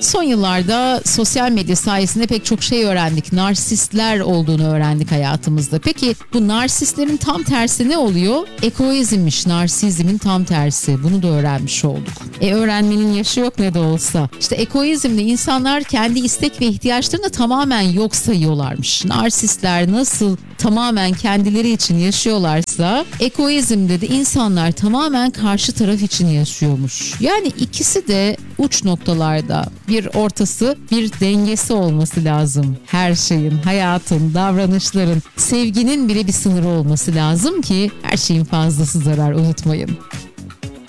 Son yıllarda sosyal medya sayesinde pek çok şey öğrendik. Narsistler olduğunu öğrendik hayatımızda. Peki bu narsistlerin tam tersi ne oluyor? Egoizmmiş, narsizmin tam tersi. Bunu da öğrenmiş olduk. Öğrenmenin yaşı yok ne de olsa. İşte egoizmde insanlar kendi istek ve ihtiyaçlarını tamamen yok sayıyorlarmış. Narsistler nasıl tamamen kendileri için yaşıyorlarsa, egoizmde de insanlar tamamen karşı taraf için yaşıyormuş. Yani ikisi de uç noktalarda. Bir ortası, bir dengesi olması lazım. Her şeyin, hayatın, davranışların, sevginin bile bir sınırı olması lazım ki her şeyin fazlası zarar, unutmayın.